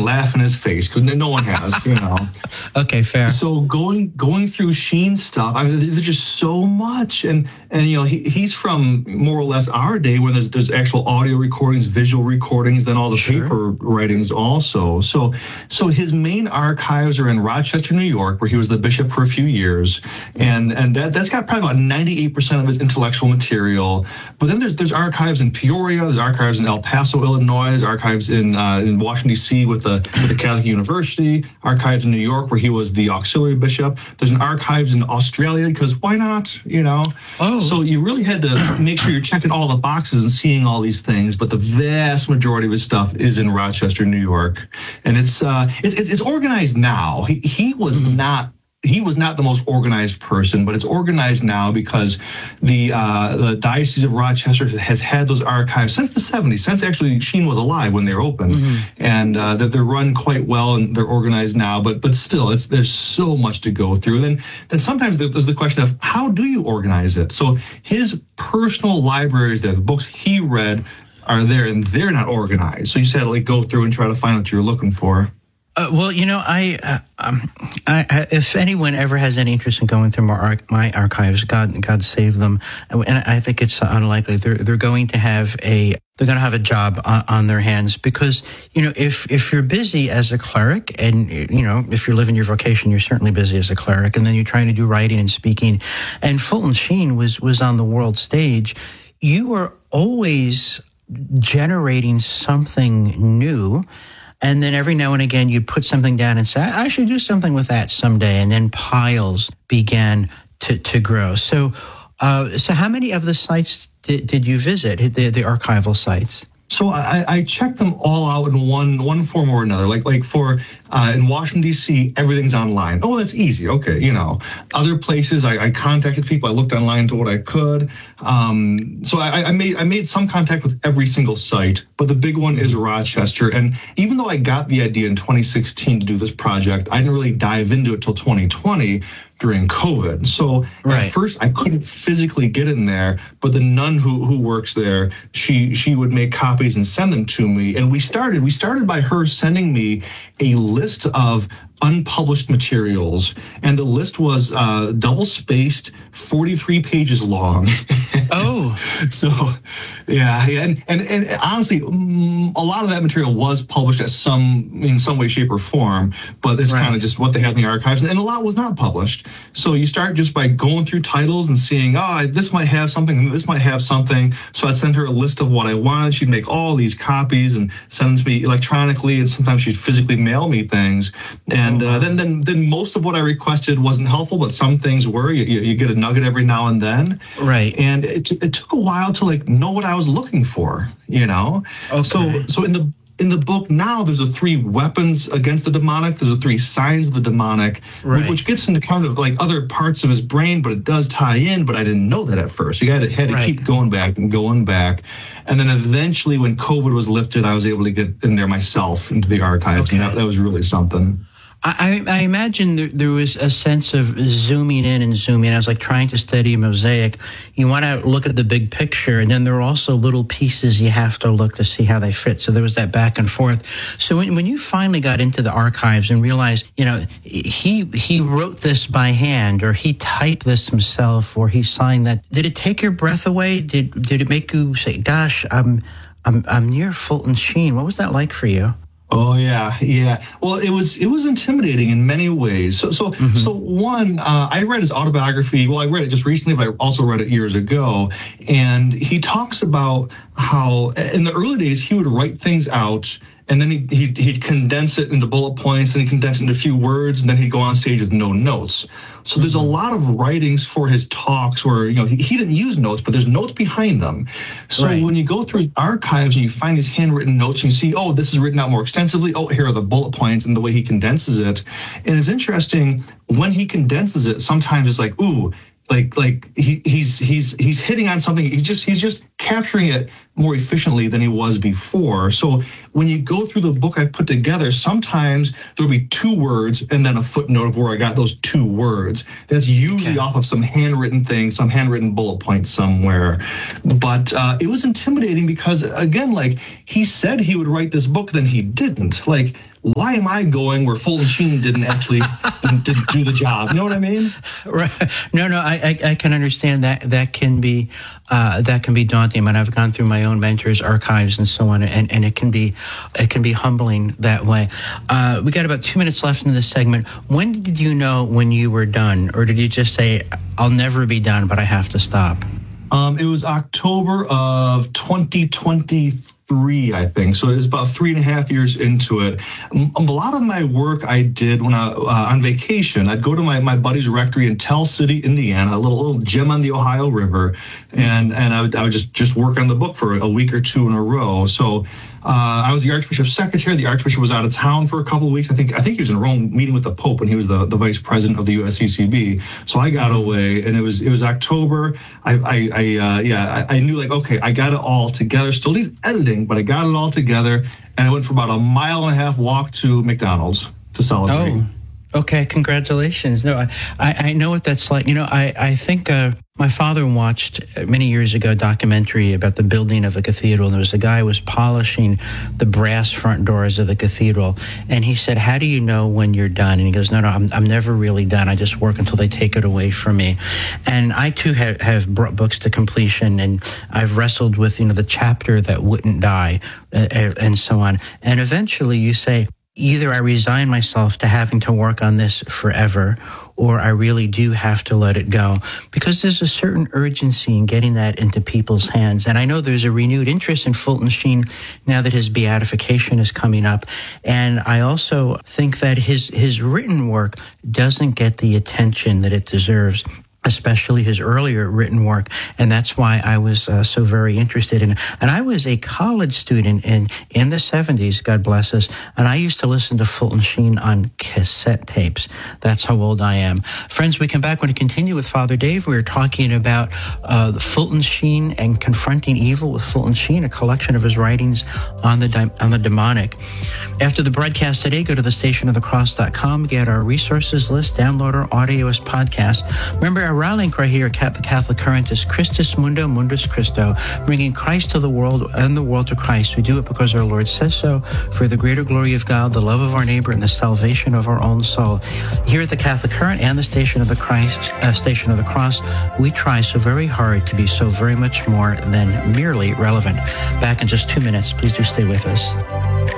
laugh in his face because no one has, you know. Okay, fair. So going through Sheen's stuff, I mean, there's just so much, and you know, he's from more or less our day where there's actual audio recordings, visual recordings, then all the paper writings also. So his main archives are in Rochester, New York, where he was the bishop for a few years, and that's got probably about 98% of his intellectual material. But then there's archives in Peoria, there's archives in El Paso, Illinois, there's archives in Washington D.C. with the Catholic University, archives in New York where he was the auxiliary bishop. There's an archives in Australia because why not? You know. Oh. So you really had to make sure you're checking all the boxes and seeing all these things. But the vast majority of his stuff is in Rochester, New York, and it's organized now. He was not. He was not the most organized person, but it's organized now because the Diocese of Rochester has had those archives since the 70s, since actually Sheen was alive when they were open, and that they're run quite well and they're organized now. But still, there's so much to go through. Then sometimes there's the question of how do you organize it? So his personal libraries, there, the books he read are there, and they're not organized. So you just had to like go through and try to find what you were looking for. Well, you know, I if anyone ever has any interest in going through my archives, God save them, and I think it's unlikely they're going to have a job on their hands because, you know, if you're busy as a cleric and, you know, if you're living your vocation, you're certainly busy as a cleric, and then you're trying to do writing and speaking, and Fulton Sheen was on the world stage, you were always generating something new. And then every now and again, you'd put something down and say, I should do something with that someday. And then piles began to grow. So how many of the sites did you visit, the archival sites? So I checked them all out in one form or another. Like for in Washington D.C., everything's online. Oh, that's easy. Okay, you know. Other places, I contacted people. I looked online to what I could. So I made some contact with every single site, but the big one is Rochester. And even though I got the idea in 2016 to do this project, I didn't really dive into it till 2020. During COVID. So at first I couldn't physically get in there, but the nun who works there, she would make copies and send them to me. And we started by her sending me a list of unpublished materials, and the list was double spaced, 43 pages long. Oh, so yeah, and honestly, a lot of that material was published in some way, shape, or form, but it's kind of just what they had in the archives, and a lot was not published. So you start just by going through titles and seeing, this might have something, this might have something. So I'd send her a list of what I wanted. She'd make all these copies and send them to me electronically, and sometimes she'd physically mail me things. And then most of what I requested wasn't helpful, but some things were. You get a nugget every now and then. Right. And it took a while to like know what I was looking for, you know? Okay. So in the book now, there's the 3 weapons against the demonic. There's the 3 signs of the demonic, which gets into kind of like other parts of his brain, but it does tie in. But I didn't know that at first. So you had to keep going back. And then eventually when COVID was lifted, I was able to get in there myself into the archives. Okay. And that was really something. I imagine there was a sense of zooming in and zooming out. I was like trying to study a mosaic. You want to look at the big picture, and then there are also little pieces you have to look to see how they fit. So there was that back and forth. So when you finally got into the archives and realized, you know, he wrote this by hand, or he typed this himself, or he signed that, did it take your breath away? Did it make you say, "Gosh, I'm near Fulton Sheen"? What was that like for you? Oh yeah. Well, it was intimidating in many ways. So one, I read his autobiography. Well, I read it just recently, but I also read it years ago. And he talks about how in the early days he would write things out, and then he'd condense it into bullet points, and he'd condense it into a few words, and then he'd go on stage with no notes. So there's a lot of writings for his talks where, you know, he didn't use notes, but there's notes behind them. So when you go through his archives and you find his handwritten notes, and you see, oh, this is written out more extensively. Oh, here are the bullet points and the way he condenses it. And it's interesting when he condenses it, sometimes it's like, ooh, like he's hitting on something. He's just capturing it more efficiently than he was before. So when you go through the book I put together, sometimes there'll be 2 words and then a footnote of where I got those 2 words. That's usually off of some handwritten thing, some handwritten bullet point somewhere. But it was intimidating because, again, like he said he would write this book, then he didn't. Like why am I going where Fulton Sheen didn't actually didn't do the job? You know what I mean? Right. No, I can understand that. That can be daunting. I mean, I've gone through my own mentors' archives and so on, and it can be humbling that way. We got about 2 minutes left in this segment. When did you know when you were done, or did you just say, "I'll never be done, but I have to stop"? It was October of 2023, I think. So it was about 3.5 years into it. A lot of my work I did when I on vacation. I'd go to my buddy's rectory in Tell City, Indiana, a little gem on the Ohio River, and I would just work on the book for a week or two in a row. So I was the Archbishop's secretary. The Archbishop was out of town for a couple of weeks. I think he was in Rome meeting with the Pope when he was the vice president of the USCCB. So I got away, and it was October. I knew, like, okay, I got it all together. Still needs editing, but I got it all together, and I went for about a 1.5-mile walk to McDonald's to celebrate. Oh, okay, congratulations. No, I know what that's like. You know, I think my father watched many years ago a documentary about the building of a cathedral, and there was a guy who was polishing the brass front doors of the cathedral, and he said, "How do you know when you're done?" And he goes, "No, I'm never really done. I just work until they take it away from me." And I too have brought books to completion, and I've wrestled with, the chapter that wouldn't die, and so on. And eventually you say, either I resign myself to having to work on this forever, or I really do have to let it go, because there's a certain urgency in getting that into people's hands. And I know there's a renewed interest in Fulton Sheen now that his beatification is coming up. And I also think that his written work doesn't get the attention that it deserves, especially his earlier written work. And that's why I was so very interested in it. And I was a college student in the 70s, God bless us, and I used to listen to Fulton Sheen on cassette tapes. That's how old I am. Friends, we come back. We're going to continue with Father Dave. We're talking about Fulton Sheen and Confronting Evil with Fulton Sheen, a collection of his writings on the demonic. After the broadcast today, go to thestationofthecross.com, get our resources list, download our audio as podcast. Remember, our rallying cry here at the Catholic Current is Christus Mundo, Mundus Christo, bringing Christ to the world and the world to Christ. We do it because our Lord says so, for the greater glory of God, the love of our neighbor, and the salvation of our own soul. Here at the Catholic Current and the Station of the Cross, we try so very hard to be so very much more than merely relevant. Back in just 2 minutes. Please do stay with us.